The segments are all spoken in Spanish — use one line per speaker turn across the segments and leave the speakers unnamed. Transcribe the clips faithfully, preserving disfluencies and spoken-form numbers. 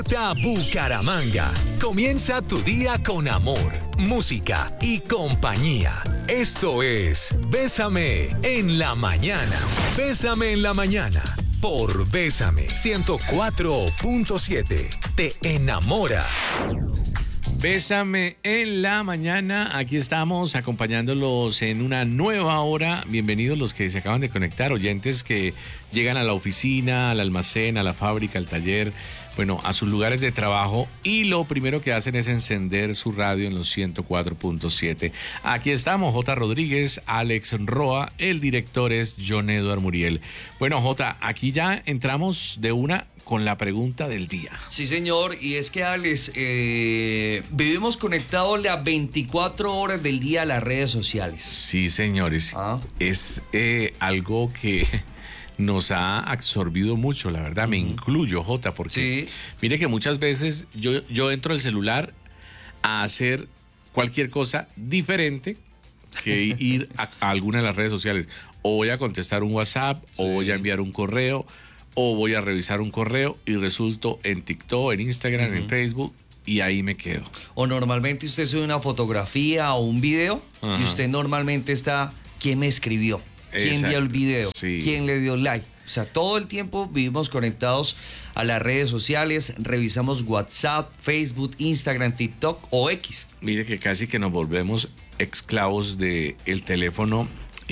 Bucaramanga. Comienza tu día con amor, música y compañía. Esto es Bésame en la mañana. Bésame en la mañana por Bésame ciento cuatro punto siete. Te enamora.
Bésame en la mañana, aquí estamos acompañándolos en una nueva hora. Bienvenidos los que se acaban de conectar, oyentes que llegan a la oficina, al almacén, a la fábrica, al taller, bueno, a sus lugares de trabajo y lo primero que hacen es encender su radio en los ciento cuatro punto siete. Aquí estamos, J. Rodríguez, Alex Roa, el director es John Edward Muriel. Bueno, J, aquí ya entramos de una con la pregunta del día.
Sí, señor, y es que, Alex, eh, vivimos conectados las veinticuatro horas del día a las redes sociales.
Sí, señores, ah. es eh, algo que nos ha absorbido mucho, la verdad, me uh-huh. incluyo, Jota, porque sí. Mire que muchas veces yo, yo entro al celular a hacer cualquier cosa diferente que ir a, a alguna de las redes sociales. O voy a contestar un WhatsApp, sí. o voy a enviar un correo, o voy a revisar un correo y resulto en TikTok, en Instagram, uh-huh. en Facebook, y ahí me quedo.
O normalmente usted sube una fotografía o un video, uh-huh. y usted normalmente está, ¿quién me escribió? ¿Quién Exacto. vio el video? Sí. ¿Quién le dio like? O sea, todo el tiempo vivimos conectados a las redes sociales, revisamos WhatsApp, Facebook, Instagram, TikTok o X.
Mire que casi que nos volvemos esclavos del teléfono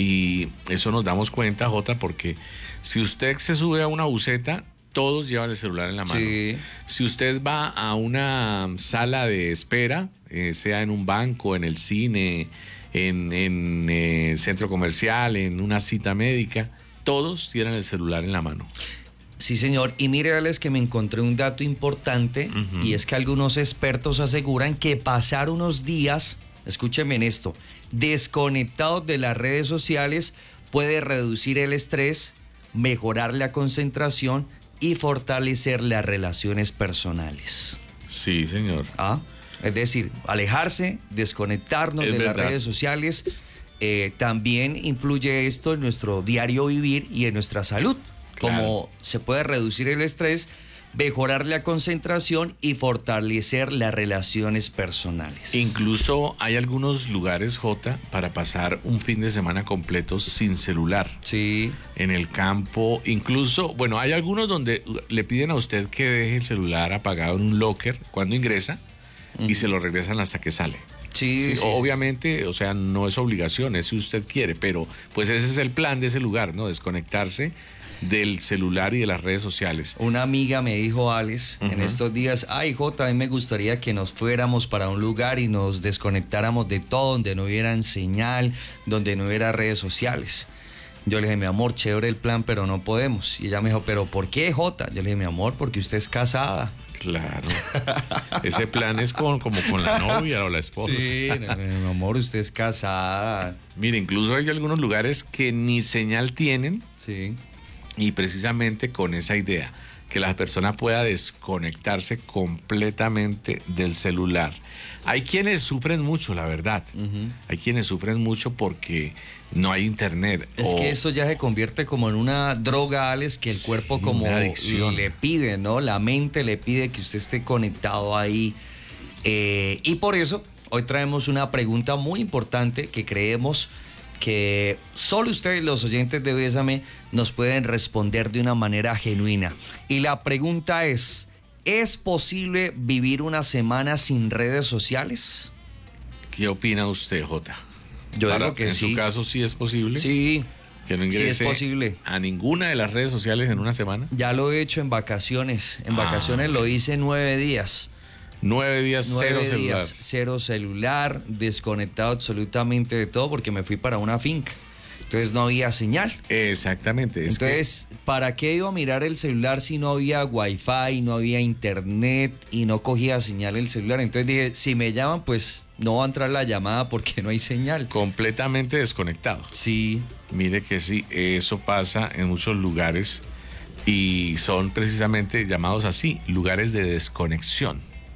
y eso nos damos cuenta, Jota, porque si usted se sube a una buseta, todos llevan el celular en la mano. Sí. Si usted va a una sala de espera, eh, sea en un banco, en el cine, en, en eh, centro comercial, en una cita médica, todos tienen el celular en la mano.
Sí, señor. Y mírales que me encontré un dato importante, uh-huh. y es que algunos expertos aseguran que pasar unos días, escúchenme en esto, desconectados de las redes sociales puede reducir el estrés, mejorar la concentración y fortalecer las relaciones personales.
Sí, señor.
¿Ah? Es decir, alejarse, desconectarnos es de verdad. Las redes sociales, eh, también influye esto en nuestro diario vivir y en nuestra salud. Claro. Como se puede reducir el estrés, mejorar la concentración y fortalecer las relaciones personales.
Incluso hay algunos lugares, Jota, para pasar un fin de semana completo sin celular.
Sí.
En el campo, incluso, bueno, hay algunos donde le piden a usted que deje el celular apagado en un locker cuando ingresa, y se lo regresan hasta que sale.
Sí, sí, sí,
obviamente, o sea, no es obligación, es si usted quiere, pero pues ese es el plan de ese lugar, ¿no? Desconectarse del celular y de las redes sociales.
Una amiga me dijo, Alex, uh-huh. en estos días, ay, Jota, a mí me gustaría que nos fuéramos para un lugar y nos desconectáramos de todo, donde no hubiera señal, donde no hubiera redes sociales. Yo le dije, mi amor, chévere el plan, pero no podemos. Y ella me dijo, ¿pero por qué, Jota? Yo le dije, mi amor, porque usted es casada.
Claro. Ese plan es con, como con la novia o la esposa.
Sí, mi amor, usted es casada.
Mire, incluso hay algunos lugares que ni señal tienen.
Sí.
Y precisamente con esa idea, que la persona pueda desconectarse completamente del celular. Hay quienes sufren mucho, la verdad. Uh-huh. Hay quienes sufren mucho porque no hay internet.
Es o... que eso ya se convierte como en una droga, Alex, que el cuerpo sí, como le pide, ¿no? La mente le pide que usted esté conectado ahí. Eh, y por eso hoy traemos una pregunta muy importante que creemos que solo ustedes, los oyentes de Bésame, nos pueden responder de una manera genuina. Y la pregunta es, ¿es posible vivir una semana sin redes sociales?
¿Qué opina usted, Jota?
Yo Para, digo que
en
sí.
En su caso, ¿sí es posible?
Sí.
Que no ingrese
sí es posible.
A ninguna de las redes sociales en una semana.
Ya lo he hecho en vacaciones. En ah. vacaciones lo hice nueve días.
Nueve días,
Nueve
cero
días,
celular.
Cero celular, desconectado absolutamente de todo porque me fui para una finca. Entonces no había señal.
Exactamente. Es
Entonces,
que...
¿para qué iba a mirar el celular si no había wifi, no había internet y no cogía señal el celular? Entonces dije, si me llaman, pues no va a entrar la llamada porque no hay señal.
Completamente desconectado.
Sí.
Mire que sí, eso pasa en muchos lugares y son precisamente llamados así, lugares de desconexión.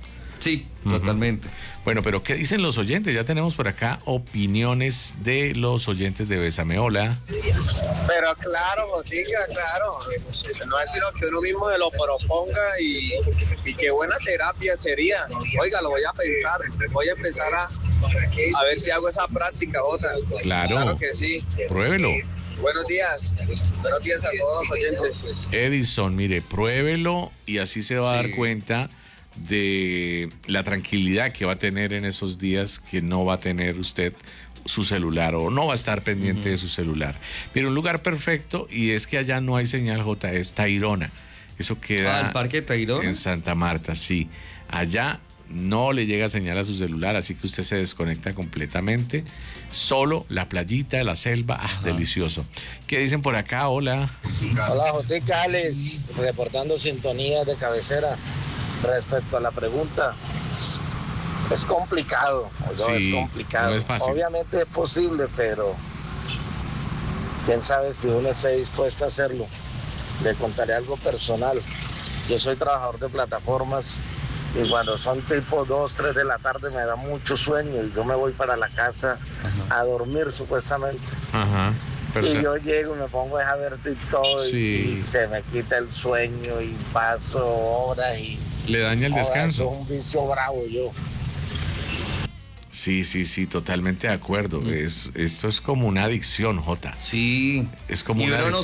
Sí, uh-huh. totalmente.
Bueno, pero ¿qué dicen los oyentes? Ya tenemos por acá opiniones de los oyentes de Bésame. Hola.
Pero claro, Josica, claro. No es sino que uno mismo se lo proponga y, y qué buena terapia sería. Oiga, lo voy a pensar. Voy a empezar a, a ver si hago esa práctica, Jota.
Claro.
Claro que sí.
Pruébelo.
Buenos días. Buenos días a todos los oyentes.
Edison, mire, pruébelo y así se va a sí. dar cuenta de la tranquilidad que va a tener en esos días que no va a tener usted su celular o no va a estar pendiente uh-huh. de su celular. Pero un lugar perfecto, y es que allá no hay señal, J, es Tayrona. Eso queda
ah, ¿el Parque Tayrona?
En Santa Marta, sí. Allá no le llega señal a su celular, así que usted se desconecta completamente. Solo la playita, la selva, ah, delicioso. ¿Qué dicen por acá? Hola.
Hola, Jotica, Alex, reportando sintonía de cabecera. Respecto a la pregunta, es complicado, ¿no?
Sí,
es complicado.
No es fácil.
Obviamente es posible, pero quién sabe si uno esté dispuesto a hacerlo. Le contaré algo personal. Yo soy trabajador de plataformas y cuando son tipo dos, tres de la tarde me da mucho sueño y yo me voy para la casa Ajá. a dormir supuestamente.
Ajá. Pero
y
o sea,
yo llego y me pongo a ver TikTok
sí.
y, y se me quita el sueño y paso horas y
le daña el descanso.
Es un vicio bravo yo.
Sí, sí, sí, totalmente de acuerdo. Mm. Es, esto es como una adicción, Jota.
Sí.
Es como
y
una
uno
adicción.